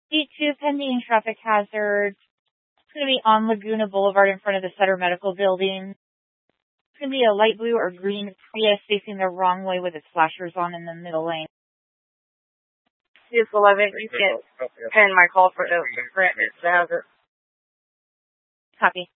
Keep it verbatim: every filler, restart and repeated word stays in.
D two pending traffic hazard. It's going to be on Laguna Boulevard in front of the Sutter Medical Building. It's going to be a light blue or green Prius facing the wrong way with its flashers on in the middle lane. C S eleven, you can pen my call for the hazard. Copy.